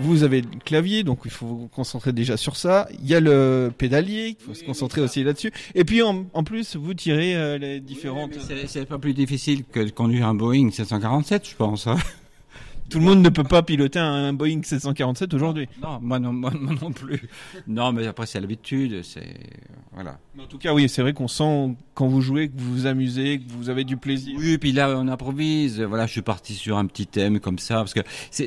Vous avez le clavier, donc il faut vous concentrer déjà sur ça. Il y a le pédalier, il faut se concentrer aussi là-dessus. Et puis en plus, vous tirez les différentes... C'est pas plus difficile que de conduire un Boeing 747, je pense. Hein. Tout le monde ne peut pas piloter un Boeing 747 aujourd'hui. Non, moi non plus. Non, mais après c'est l'habitude, voilà. Mais en tout cas, oui, c'est vrai qu'on sent quand vous jouez que vous vous amusez, que vous avez du plaisir. Oui, et puis là on improvise. Voilà, je suis parti sur un petit thème comme ça parce que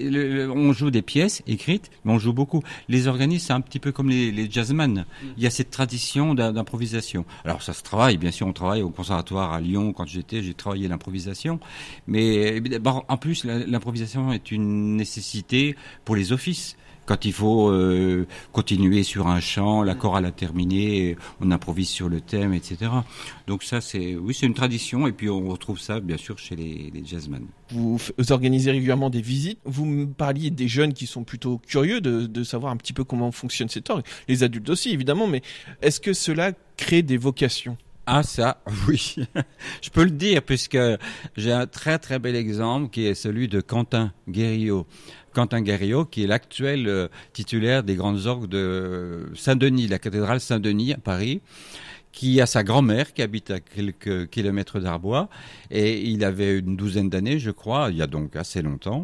on joue des pièces écrites, mais on joue beaucoup. Les organismes, c'est un petit peu comme les jazzmen. Il y a cette tradition d'improvisation. Alors ça se travaille, bien sûr, on travaille au conservatoire à Lyon. Quand j'ai travaillé l'improvisation, mais en plus l'improvisation est une nécessité pour les offices. Quand il faut continuer sur un chant, la chorale a terminé, on improvise sur le thème, etc. Donc ça, c'est une tradition. Et puis on retrouve ça, bien sûr, chez les jazzmen. Vous organisez régulièrement des visites. Vous me parliez des jeunes qui sont plutôt curieux de savoir un petit peu comment fonctionne cet orgue. Les adultes aussi, évidemment. Mais est-ce que cela crée des vocations ? Ah ça, oui, je peux le dire puisque j'ai un très très bel exemple qui est celui de Quentin Guerriot. Quentin Guerriot qui est l'actuel titulaire des grandes orgues de Saint-Denis, la cathédrale Saint-Denis à Paris, qui a sa grand-mère qui habite à quelques kilomètres d'Arbois et il avait une douzaine d'années je crois, il y a donc assez longtemps.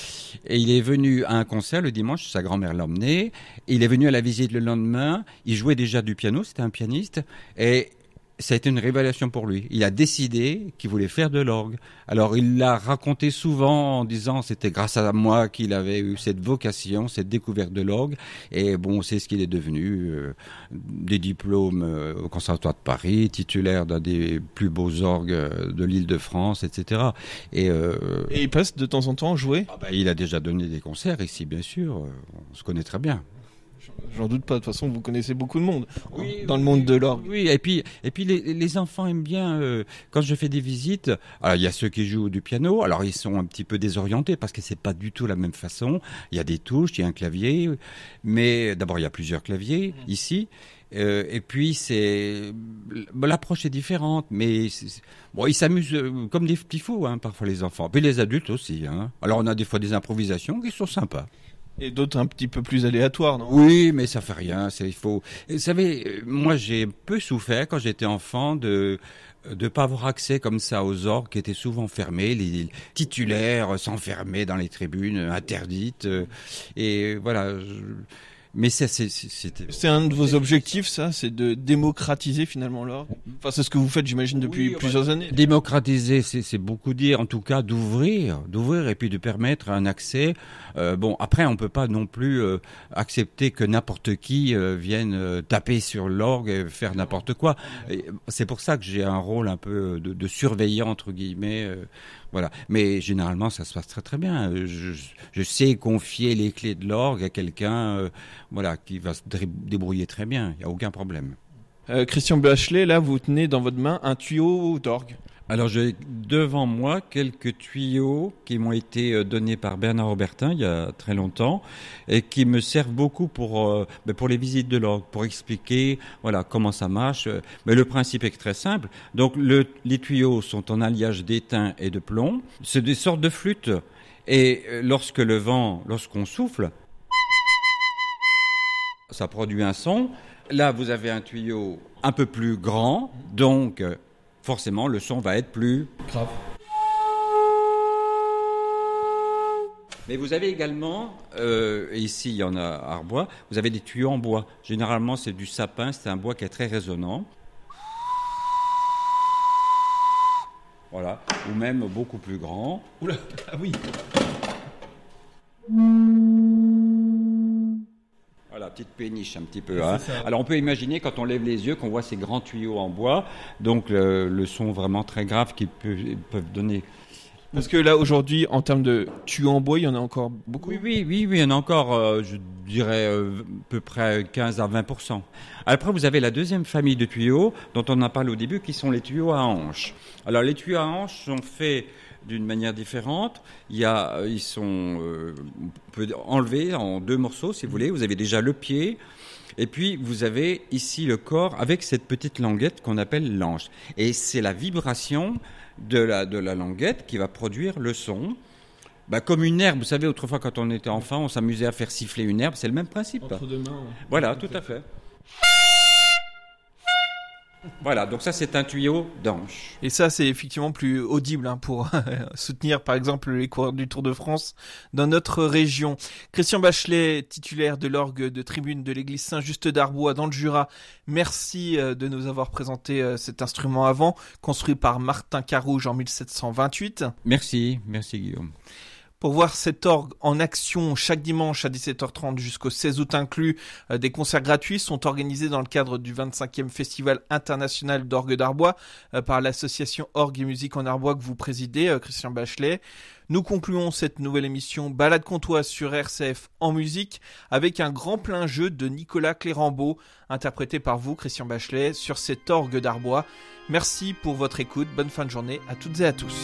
Et il est venu à un concert le dimanche, sa grand-mère l'a emmené, il est venu à la visite le lendemain, il jouait déjà du piano, c'était un pianiste et ça a été une révélation pour lui. Il a décidé qu'il voulait faire de l'orgue. Alors il l'a raconté souvent en disant c'était grâce à moi qu'il avait eu cette vocation, cette découverte de l'orgue. Et bon, c'est ce qu'il est devenu. Des diplômes au Conservatoire de Paris, titulaire d'un des plus beaux orgues de l'Île-de-France, etc. Et il passe de temps en temps jouer ? Il a déjà donné des concerts ici, bien sûr. On se connaît très bien. J'en doute pas, de toute façon vous connaissez beaucoup de monde dans le monde de l'orgue. Oui, et puis les enfants aiment bien, quand je fais des visites, alors il y a ceux qui jouent du piano, alors ils sont un petit peu désorientés parce que c'est pas du tout la même façon, il y a des touches, il y a un clavier, mais d'abord il y a plusieurs claviers ici, et puis l'approche est différente, mais ils s'amusent comme des petits fous, hein, parfois les enfants, puis les adultes aussi, hein. Alors on a des fois des improvisations qui sont sympas. Et d'autres un petit peu plus aléatoires, non ? Oui, mais ça fait rien. Vous savez, moi j'ai peu souffert quand j'étais enfant de pas avoir accès comme ça aux orgues qui étaient souvent fermés. Les titulaires s'enfermaient dans les tribunes interdites. Et voilà. Mais c'est un de vos objectifs, ça, c'est de démocratiser finalement l'orgue. Enfin, c'est ce que vous faites, j'imagine, depuis plusieurs années. Démocratiser, c'est beaucoup dire, en tout cas d'ouvrir et puis de permettre un accès. Après, on peut pas non plus accepter que n'importe qui vienne taper sur l'orgue et faire n'importe quoi. Et c'est pour ça que j'ai un rôle un peu de surveillant entre guillemets. Voilà. Mais généralement, ça se passe très très bien. Je sais confier les clés de l'orgue à quelqu'un, qui va se débrouiller très bien. Il n'y a aucun problème. Christian Bachelet, là, vous tenez dans votre main un tuyau d'orgue. Alors j'ai devant moi quelques tuyaux qui m'ont été donnés par Bernard Aubertin il y a très longtemps et qui me servent beaucoup pour les visites de l'orgue, pour expliquer comment ça marche. Mais le principe est très simple. Donc les tuyaux sont en alliage d'étain et de plomb. C'est des sortes de flûtes. Et lorsqu'on souffle, ça produit un son. Là, vous avez un tuyau un peu plus grand, donc forcément, le son va être plus grave. Mais vous avez également, ici il y en a à Arbois, vous avez des tuyaux en bois. Généralement, c'est du sapin, c'est un bois qui est très résonnant. Voilà, ou même beaucoup plus grand. Oula, ah oui. Voilà, petite péniche un petit peu. Hein. Alors on peut imaginer quand on lève les yeux qu'on voit ces grands tuyaux en bois, donc le son vraiment très grave qu'ils peuvent donner. Parce que là aujourd'hui, en termes de tuyaux en bois, il y en a encore beaucoup. Oui, il y en a encore, je dirais à peu près 15 à 20%. Après, vous avez la deuxième famille de tuyaux dont on a parlé au début, qui sont les tuyaux à hanches. Alors les tuyaux à hanches sont faits d'une manière différente. On peut enlever en deux morceaux, si vous voulez. Vous avez déjà le pied, et puis vous avez ici le corps avec cette petite languette qu'on appelle l'anche. Et c'est la vibration de la languette qui va produire le son. Comme une herbe, vous savez, autrefois quand on était enfant, on s'amusait à faire siffler une herbe, c'est le même principe. Entre deux mains. Voilà, tout à fait. Voilà, donc ça c'est un tuyau d'anche. Et ça, c'est effectivement plus audible pour soutenir, par exemple, les coureurs du Tour de France dans notre région. Christian Bachelet, titulaire de l'orgue de tribune de l'église Saint-Just d'Arbois dans le Jura, merci de nous avoir présenté cet instrument à vent, construit par Martin Carouge en 1728. Merci Guillaume. Pour voir cet orgue en action chaque dimanche à 17h30 jusqu'au 16 août inclus, des concerts gratuits sont organisés dans le cadre du 25e Festival international d'orgue d'Arbois par l'association Orgue et Musique en Arbois que vous présidez, Christian Bachelet. Nous concluons cette nouvelle émission Balade comtoise sur RCF en musique avec un grand plein jeu de Nicolas Clérambault, interprété par vous, Christian Bachelet, sur cet orgue d'Arbois. Merci pour votre écoute, bonne fin de journée à toutes et à tous.